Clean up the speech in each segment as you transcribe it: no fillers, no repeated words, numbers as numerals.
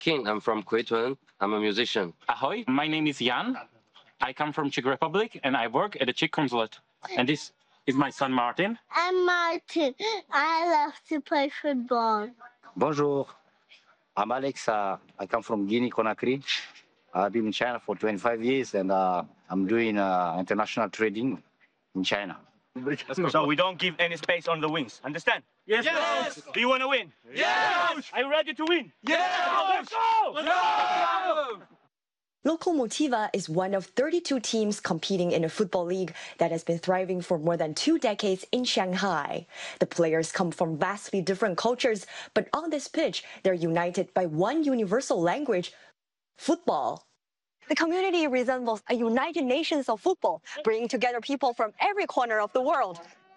King, I'm from Kuwait. I'm a musician. Ahoy, my name is Jan. I come from Czech Republic and I work at the Czech consulate. And this is my son Martin. I'm Martin. I love to play football. Bonjour, I'm Alex. I come from Guinea-Conakry. I've been in China for 25 years and I'm doing international trading in China. So we don't give any space on the wings. Understand? Yes. Yes. Do you want to win? Yes. Are you ready to win? Yes. Let's go! Let's go! Lokomotiva is one of 32 teams competing in a football league that has been thriving for more than 2 decades in Shanghai. The players come from vastly different cultures, but on this pitch, they're united by one universal language: football. The community resembles a United Nations of football, bringing together people from every corner of the world.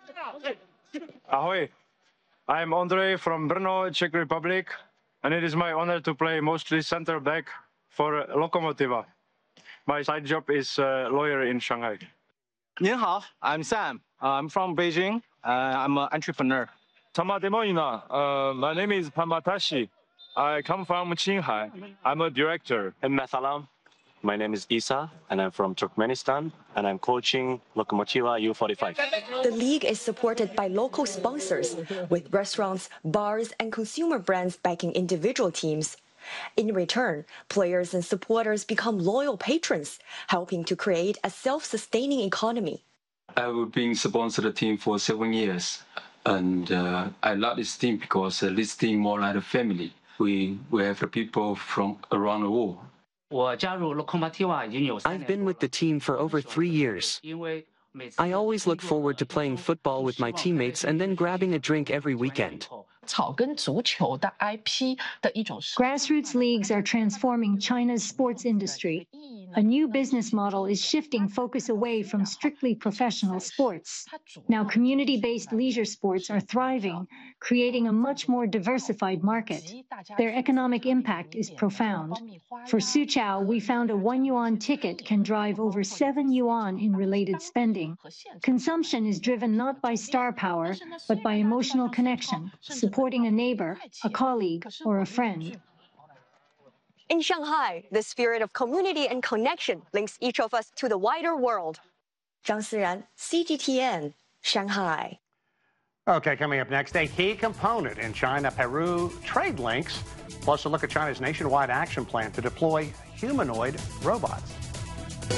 Ahoy, I'm Andre from Brno, Czech Republic, and it is my honor to play mostly center back for Lokomotiva. My side job is lawyer in Shanghai. 您好, I'm Sam. I'm from Beijing. I'm an entrepreneur. My name is Pamatashi. I come from Qinghai. I'm a director. Salam. My name is Isa, and I'm from Turkmenistan, and I'm coaching Lokomotiva U45. The league is supported by local sponsors, with restaurants, bars, and consumer brands backing individual teams. In return, players and supporters become loyal patrons, helping to create a self-sustaining economy. I've been sponsored the team for 7 years, and I love this team because this team more like a family. We have the people from around the world. I've been with the team for over 3 years. I always look forward to playing football with my teammates and then grabbing a drink every weekend. Grassroots leagues are transforming China's sports industry. A new business model is shifting focus away from strictly professional sports. Now, community-based leisure sports are thriving, creating a much more diversified market. Their economic impact is profound. For Suqiao, we found a 1 yuan ticket can drive over 7 yuan in related spending. Consumption is driven not by star power, but by emotional connection, supporting a neighbor, a colleague, or a friend. In Shanghai, the spirit of community and connection links each of us to the wider world. Zhang Siran, CGTN, Shanghai. Okay, coming up next, a key component in China-Peru trade links, plus a look at China's nationwide action plan to deploy humanoid robots.